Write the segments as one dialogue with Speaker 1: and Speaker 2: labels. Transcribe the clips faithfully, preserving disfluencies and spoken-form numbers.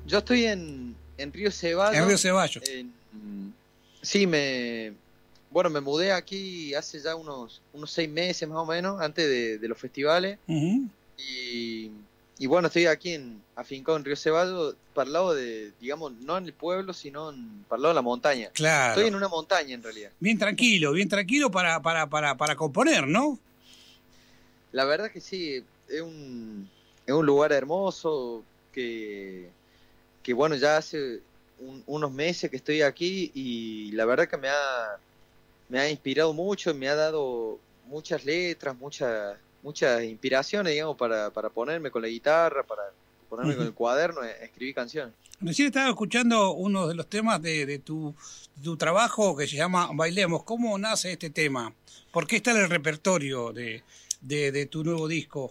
Speaker 1: Yo estoy en, en Río Ceballos.
Speaker 2: En Río Ceballos.
Speaker 1: En, sí, me bueno, me mudé aquí hace ya unos, unos seis meses más o menos, antes de, de los festivales.
Speaker 2: Uh-huh.
Speaker 1: Y, y bueno, estoy aquí en, afincado en Río Ceballos, para el lado de, digamos, no en el pueblo, sino en, para el lado de la montaña.
Speaker 2: Claro.
Speaker 1: Estoy en una montaña en realidad.
Speaker 2: Bien tranquilo, bien tranquilo para, para, para, para componer, ¿no?
Speaker 1: La verdad que sí, es un, es un lugar hermoso que, que bueno, ya hace un, unos meses que estoy aquí y la verdad que me ha, me ha inspirado mucho, me ha dado muchas letras, muchas, muchas inspiraciones, digamos, para, para ponerme con la guitarra, para ponerme uh-huh. con el cuaderno, a escribir canciones.
Speaker 2: Recién estaba escuchando uno de los temas de, de, tu, de tu trabajo que se llama Bailemos. ¿Cómo nace este tema? ¿Por qué está en el repertorio de, de, de tu nuevo disco?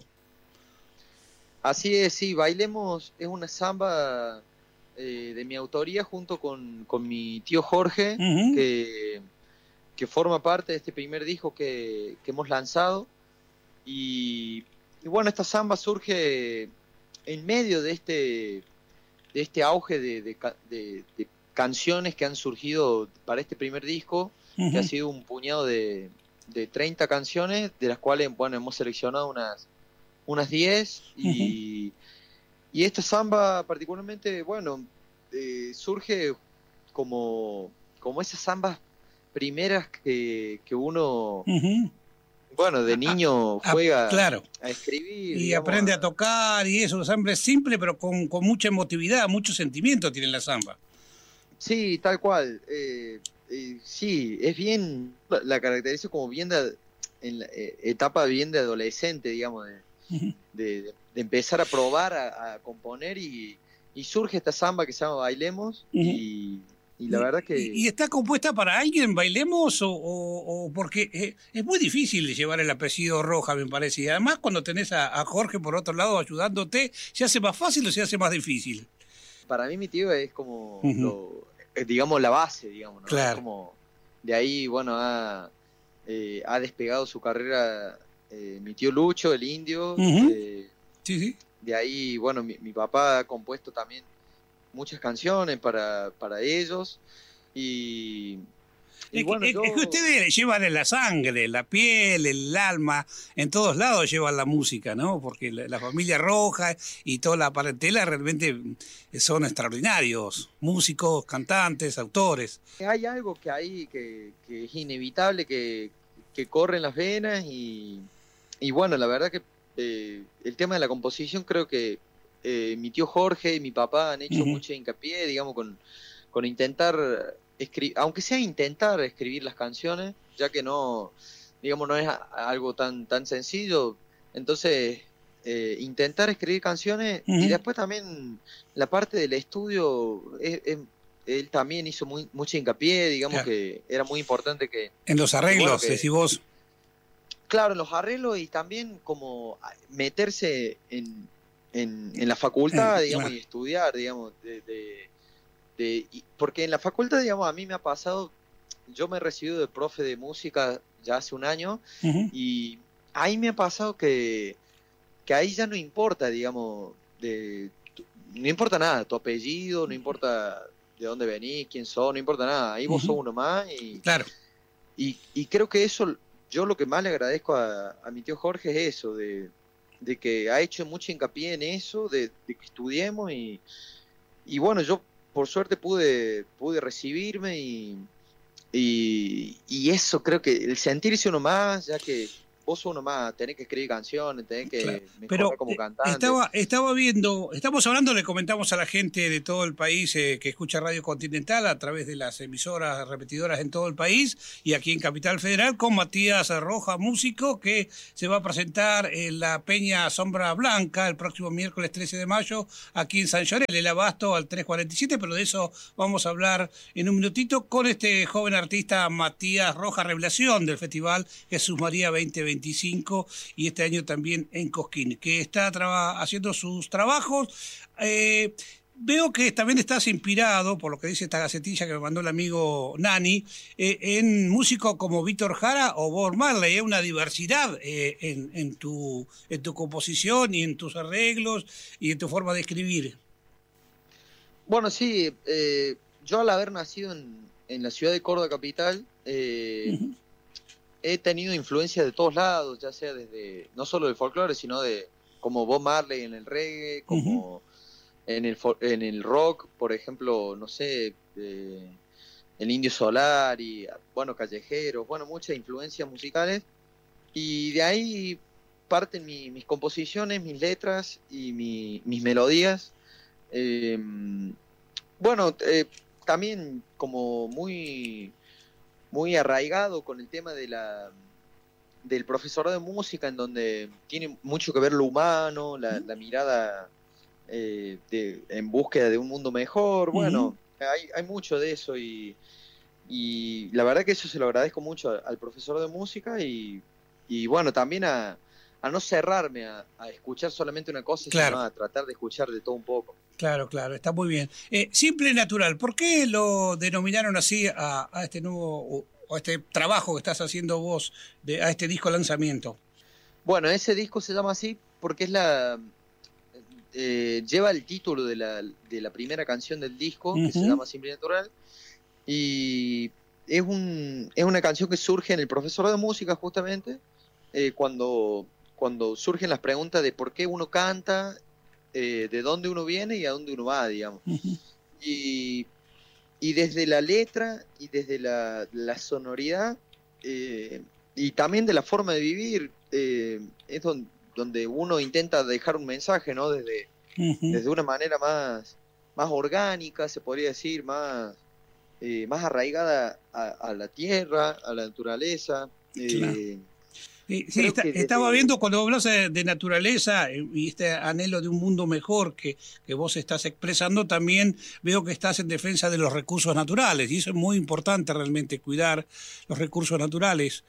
Speaker 1: Así es, sí, Bailemos es una samba eh, de mi autoría junto con, con mi tío Jorge, uh-huh. que, que forma parte de este primer disco que, que hemos lanzado. Y, y bueno, esta samba surge en medio de este, de este auge de, de, de, de canciones que han surgido para este primer disco, uh-huh. que ha sido un puñado de, de treinta canciones, de las cuales, bueno, hemos seleccionado unas unas diez y, uh-huh. y esta samba particularmente, bueno, eh, surge como, como esas zambas primeras que, que uno, uh-huh. bueno, de niño
Speaker 2: ah,
Speaker 1: juega
Speaker 2: ah, claro.
Speaker 1: a escribir.
Speaker 2: Y
Speaker 1: digamos,
Speaker 2: aprende a tocar y eso, samba es simple pero con, con mucha emotividad, mucho sentimiento tiene la samba.
Speaker 1: Sí, tal cual. Eh, eh, sí, es bien, la, la caracterizo como bien de, en la eh, etapa bien de adolescente, digamos, de De, de empezar a probar a, a componer y, y surge esta samba que se llama Bailemos uh-huh. y, y la verdad que...
Speaker 2: ¿Y, y está compuesta para alguien, Bailemos? O, o, o porque es, es muy difícil llevar el apellido Rojas, me parece, y además cuando tenés a, a Jorge por otro lado ayudándote, ¿se hace más fácil o se hace más difícil?
Speaker 1: Para mí mi tío es como, uh-huh. lo, digamos, la base, digamos, ¿no?
Speaker 2: Claro.
Speaker 1: Es como, de ahí, bueno, ha, eh, ha despegado su carrera... Eh, mi tío Lucho, el indio,
Speaker 2: uh-huh.
Speaker 1: eh,
Speaker 2: sí, sí.
Speaker 1: de ahí, bueno, mi, mi papá ha compuesto también muchas canciones para, para ellos y, y
Speaker 2: es,
Speaker 1: bueno,
Speaker 2: que,
Speaker 1: yo...
Speaker 2: es que ustedes llevan en la sangre, la piel, el alma, en todos lados llevan la música, ¿no? Porque la, la familia Roja y toda la parentela realmente son extraordinarios, músicos, cantantes, autores.
Speaker 1: Hay algo que hay que, que es inevitable, que, que corre en las venas y... Y bueno, la verdad que eh, el tema de la composición creo que eh, mi tío Jorge y mi papá han hecho uh-huh. mucho hincapié, digamos, con, con intentar escribir, aunque sea intentar escribir las canciones, ya que no, digamos, no es a, a algo tan, tan sencillo. Entonces, eh, intentar escribir canciones uh-huh. y después también la parte del estudio, es, es, él también hizo muy, mucho hincapié, digamos, claro. que era muy importante que...
Speaker 2: En los arreglos, bueno, decís vos.
Speaker 1: Claro, en los arreglos y también como meterse en, en, en la facultad, digamos, y estudiar, digamos, de, de, de, porque en la facultad, digamos, a mí me ha pasado, yo me he recibido de profe de música ya hace un año uh-huh. y ahí me ha pasado que, que ahí ya no importa, digamos, de, no importa nada, tu apellido, no importa de dónde venís, quién sos, no importa nada, ahí vos uh-huh. sos uno más y,
Speaker 2: claro.
Speaker 1: y, y creo que eso... Yo lo que más le agradezco a, a mi tío Jorge es eso, de, de que ha hecho mucho hincapié en eso, de, de que estudiemos y, y bueno, yo por suerte pude, pude recibirme y, y, y eso creo que el sentirse uno más, ya que vos sos uno más, tenés que escribir canciones, tenés que
Speaker 2: claro.
Speaker 1: mejorar
Speaker 2: Pero
Speaker 1: como cantante.
Speaker 2: Estaba, estaba viendo, estamos hablando, le comentamos a la gente de todo el país eh, que escucha Radio Continental a través de las emisoras repetidoras en todo el país y aquí en Capital Federal con Matías Rojas, músico que se va a presentar en la Peña Sombra Blanca el próximo miércoles trece de mayo aquí en San Llorel, el abasto al tres cuarenta y siete, pero de eso vamos a hablar en un minutito con este joven artista Matías Rojas, revelación del Festival Jesús María veinte veinticinco y este año también en Cosquín, que está traba- haciendo sus trabajos. Eh, veo que también estás inspirado, por lo que dice esta gacetilla que me mandó el amigo Nani, eh, en músicos como Víctor Jara o Bob Marley. Hay una diversidad eh, en, en, tu, en tu composición y en tus arreglos y en tu forma de escribir.
Speaker 1: Bueno, sí, eh, yo al haber nacido en, en la ciudad de Córdoba capital, eh, uh-huh. he tenido influencia de todos lados, ya sea desde, no solo del folclore, sino de como Bob Marley en el reggae, como uh-huh. en, el, en el rock, por ejemplo, no sé, eh, el Indio Solar y, bueno, Callejeros, bueno, muchas influencias musicales, y de ahí parten mi, mis composiciones, mis letras y mi, mis melodías. Eh, bueno, eh, también como muy, muy arraigado con el tema de la, del profesorado de música, en donde tiene mucho que ver lo humano, la, la mirada eh, de, en búsqueda de un mundo mejor. Bueno, uh-huh. hay, hay mucho de eso y, y la verdad que eso se lo agradezco mucho al, al profesor de música y, y bueno, también a, a no cerrarme a, a escuchar solamente una cosa, claro. sino a tratar de escuchar de todo un poco.
Speaker 2: Claro, claro, está muy bien. Eh, Simple y Natural, ¿por qué lo denominaron así a, a este nuevo, a este trabajo que estás haciendo vos, de, a este disco lanzamiento?
Speaker 1: Bueno, ese disco se llama así porque es la eh, lleva el título de la, de la primera canción del disco, uh-huh. que se llama Simple y Natural, y es, un, es una canción que surge en el profesor de música justamente, eh, cuando, cuando surgen las preguntas de por qué uno canta, Eh, de dónde uno viene y a dónde uno va, digamos. Uh-huh. Y, y desde la letra y desde la, la sonoridad eh, y también de la forma de vivir, eh, es donde, donde uno intenta dejar un mensaje, ¿no? Desde, uh-huh. desde una manera más, más orgánica, se podría decir, más, eh, más arraigada a, a la tierra, a la naturaleza.
Speaker 2: Claro.
Speaker 1: Eh,
Speaker 2: Sí, sí está, desde... estaba viendo cuando hablas de, de naturaleza y este anhelo de un mundo mejor que, que vos estás expresando, también veo que estás en defensa de los recursos naturales y eso es muy importante realmente, cuidar los recursos naturales.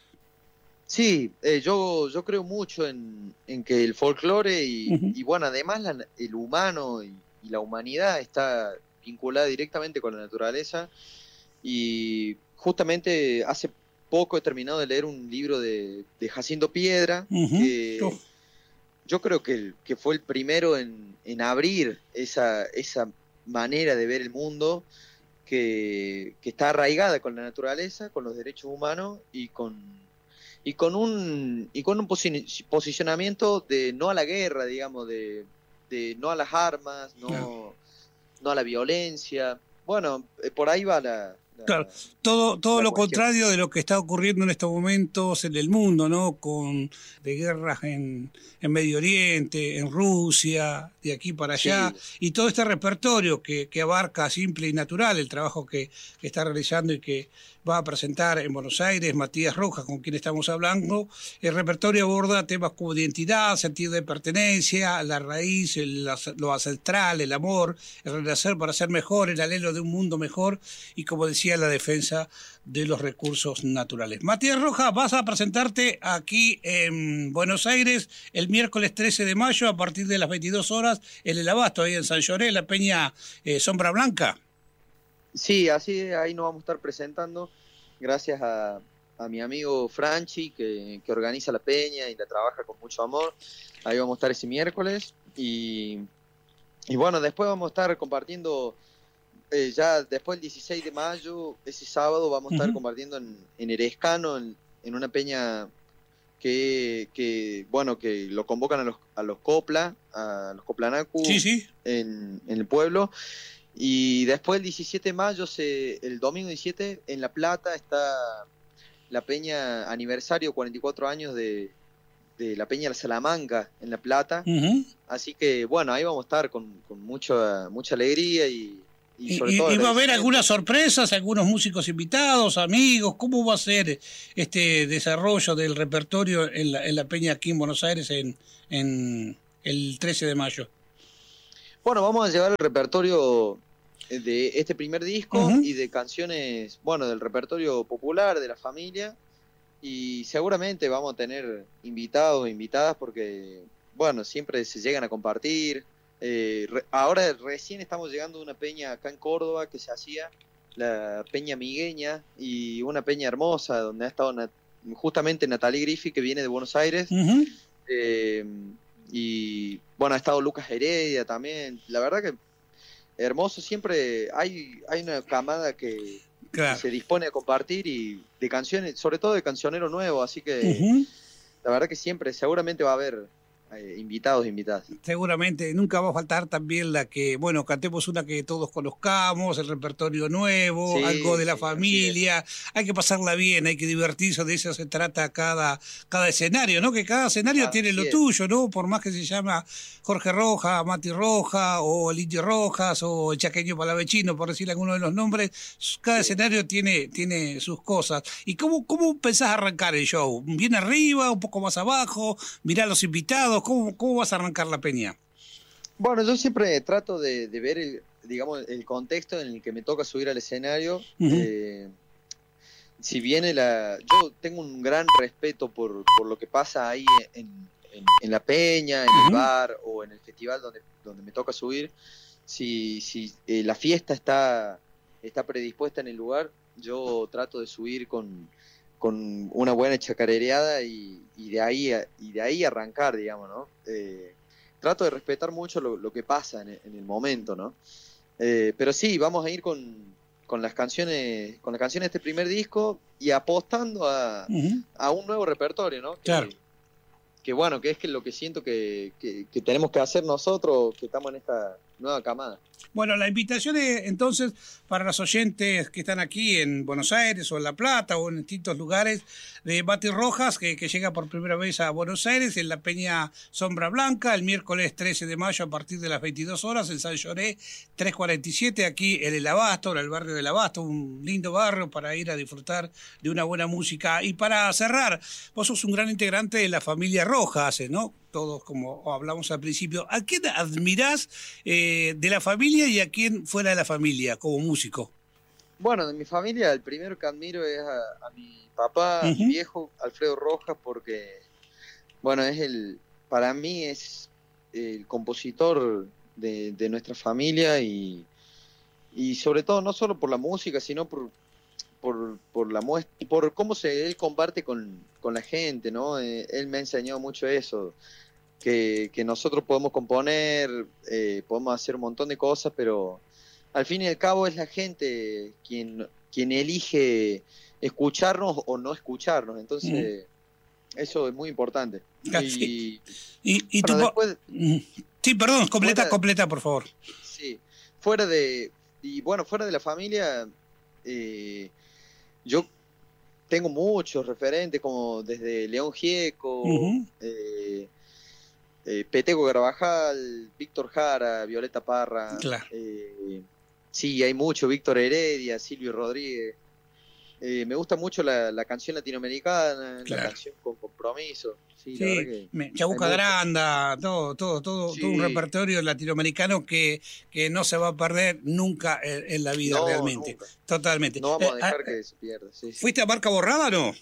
Speaker 1: Sí, eh, yo, yo creo mucho en, en que el folclore y, uh-huh. y bueno, además la, el humano y, y la humanidad está vinculada directamente con la naturaleza y justamente hace poco he terminado de leer un libro de, de Jacinto Piedra, uh-huh. que oh. yo creo que, que fue el primero en, en abrir esa, esa manera de ver el mundo que, que está arraigada con la naturaleza, con los derechos humanos y con, y con un, y con un posi- posicionamiento de no a la guerra, digamos, de, de no a las armas, no, claro. no a la violencia. Bueno, por ahí va la...
Speaker 2: Claro, todo, todo lo cuestión. Contrario de lo que está ocurriendo en estos momentos en el mundo, ¿no? Con de guerras en, en Medio Oriente, en Rusia, de aquí para allá, sí. y todo este repertorio que, que abarca Simple y Natural, el trabajo que, que está realizando y que va a presentar en Buenos Aires Matías Rojas, con quien estamos hablando. El repertorio aborda temas como identidad, sentido de pertenencia, la raíz, el, lo ancestral, el amor, el renacer para ser mejor, el anhelo de un mundo mejor y, como decía, la defensa de los recursos naturales. Matías Rojas, vas a presentarte aquí en Buenos Aires el miércoles trece de mayo a partir de las veintidós horas en el Abasto, ahí en San Lloré, la Peña eh, Sombra Blanca.
Speaker 1: Sí, así ahí nos vamos a estar presentando, gracias a, a mi amigo Franchi, que, que organiza la peña y la trabaja con mucho amor. Ahí vamos a estar ese miércoles y, y bueno, después vamos a estar compartiendo, eh, ya después del dieciséis de mayo, ese sábado vamos a estar uh-huh. compartiendo en, en Erescano, en, en una peña que, que, bueno, que lo convocan a los, a los Copla, a los Coplanacu,
Speaker 2: sí, sí.
Speaker 1: En, en el pueblo. Y después el diecisiete de mayo, se, el domingo diecisiete, en La Plata está la peña aniversario, cuarenta y cuatro años de, de la peña La Salamanca en La Plata.
Speaker 2: Uh-huh.
Speaker 1: Así que bueno, ahí vamos a estar con, con mucha, mucha alegría y, y sobre
Speaker 2: y,
Speaker 1: todo...
Speaker 2: ¿Y va a haber algunas sorpresas, algunos músicos invitados, amigos? ¿Cómo va a ser este desarrollo del repertorio en la, en la peña aquí en Buenos Aires en, en el trece de mayo?
Speaker 1: Bueno, vamos a llevar el repertorio de este primer disco uh-huh. y de canciones, bueno, del repertorio popular de la familia, y seguramente vamos a tener invitados e invitadas porque, bueno, siempre se llegan a compartir. Eh, re, ahora recién estamos llegando a una peña acá en Córdoba que se hacía, la Peña Migueña, y una peña hermosa donde ha estado Nat- justamente Natalie Griffith, que viene de Buenos Aires.
Speaker 2: Uh-huh.
Speaker 1: eh, y bueno, ha estado Lucas Heredia también. La verdad que hermoso. Siempre hay, hay una camada que, claro, que se dispone a compartir y de canciones, sobre todo de cancionero nuevo, así que uh-huh. la verdad que siempre, seguramente va a haber eh, invitados e invitadas.
Speaker 2: Seguramente, nunca va a faltar también la que, bueno, cantemos una que todos conozcamos, el repertorio nuevo, sí, algo de la sí, familia, hay que pasarla bien, hay que divertirse, de eso se trata cada, cada escenario, ¿no? Que cada escenario ah, tiene lo es. tuyo, ¿no? Por más que se llama Jorge Rojas, Mati Rojas, o el Indio Rojas, o el Chaqueño Palavecino, por decir alguno de los nombres, cada sí. escenario tiene, tiene sus cosas. ¿Y cómo, cómo pensás arrancar el show? ¿Bien arriba, un poco más abajo? ¿Mirá a los invitados? ¿Cómo, cómo vas a arrancar la peña?
Speaker 1: Bueno, yo siempre trato de, de ver el, digamos, el contexto en el que me toca subir al escenario. Uh-huh. Eh, si viene la... Yo tengo un gran respeto por, por lo que pasa ahí en, en, en la peña, en uh-huh. el bar o en el festival donde, donde me toca subir. Si, si eh, la fiesta está, está predispuesta en el lugar, yo trato de subir con... con una buena chacarereada y, y de ahí y de ahí arrancar, digamos, ¿no? Eh, trato de respetar mucho lo, lo que pasa en el, en el momento, ¿no? Eh, pero sí, vamos a ir con, con las canciones con las canciones de este primer disco y apostando a, uh-huh. a un nuevo repertorio, ¿no? Que,
Speaker 2: claro.
Speaker 1: Que bueno, que es que lo que siento que, que, que tenemos que hacer nosotros, que estamos en esta nueva camada.
Speaker 2: Bueno, la invitación es entonces para los oyentes que están aquí en Buenos Aires o en La Plata o en distintos lugares de Mati Rojas, que, que llega por primera vez a Buenos Aires en la Peña Sombra Blanca el miércoles trece de mayo a partir de las veintidós horas en San Lloré trescientos cuarenta y siete, aquí en el Abasto, en el barrio del Abasto, un lindo barrio para ir a disfrutar de una buena música. Y para cerrar, vos sos un gran integrante de la familia Rojas, ¿no? Todos, como hablamos al principio. ¿A quién admirás eh, de la familia y a quién fuera de la familia como músico?
Speaker 1: Bueno, de mi familia el primero que admiro es a, a mi papá, uh-huh. a mi viejo, Alfredo Rojas, porque, bueno, es el, para mí es el compositor de, de nuestra familia y, y sobre todo no solo por la música, sino por, por, por la muestra, por cómo se él comparte con, con la gente, ¿no? Eh, él me ha enseñado mucho eso, que, que nosotros podemos componer, eh, podemos hacer un montón de cosas, pero al fin y al cabo es la gente quien, quien elige escucharnos o no escucharnos, entonces mm. eso es muy importante.
Speaker 2: Y, y, y bueno, después, sí, perdón, completa, fuera, completa, por favor.
Speaker 1: Sí, fuera de, y bueno, fuera de la familia, eh, yo tengo muchos referentes, como desde León Gieco, uh-huh. eh, eh, Peteco Carvajal, Víctor Jara, Violeta Parra.
Speaker 2: Claro.
Speaker 1: Eh, sí, hay mucho, Víctor Heredia, Silvio Rodríguez. Eh, me gusta mucho la, la canción latinoamericana, claro. la canción con compromiso. Sí,
Speaker 2: sí, que Chabuca Granda, todo, todo, todo, sí. todo un repertorio latinoamericano que, que no se va a perder nunca en, en la vida, no, realmente. Nunca. Totalmente.
Speaker 1: No vamos a dejar eh, que se pierda. Sí, sí.
Speaker 2: ¿Fuiste a Marca Borrada o no?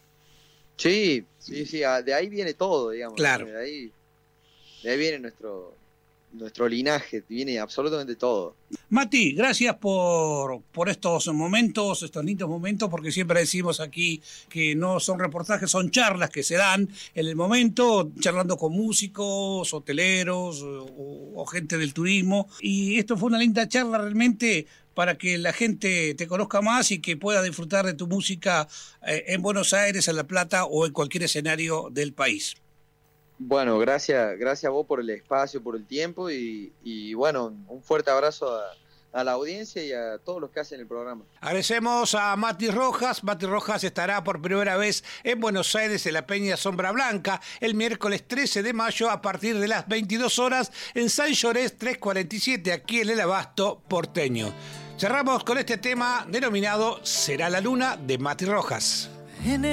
Speaker 1: Sí, sí, sí, de ahí viene todo, digamos.
Speaker 2: Claro.
Speaker 1: De ahí, de ahí viene nuestro... nuestro linaje, viene absolutamente todo.
Speaker 2: Mati, gracias por, por estos momentos, estos lindos momentos, porque siempre decimos aquí que no son reportajes, son charlas que se dan en el momento, charlando con músicos, hoteleros o, o gente del turismo. Y esto fue una linda charla realmente para que la gente te conozca más y que pueda disfrutar de tu música eh, en Buenos Aires, en La Plata o en cualquier escenario del país.
Speaker 1: Bueno, gracias, gracias a vos por el espacio, por el tiempo y, y bueno, un fuerte abrazo a, a la audiencia y a todos los que hacen el programa.
Speaker 2: Agradecemos a Mati Rojas. Mati Rojas estará por primera vez en Buenos Aires en la Peña Sombra Blanca el miércoles trece de mayo a partir de las veintidós horas en San Llorés trescientos cuarenta y siete, aquí en el Abasto porteño. Cerramos con este tema denominado Será la Luna de Mati Rojas.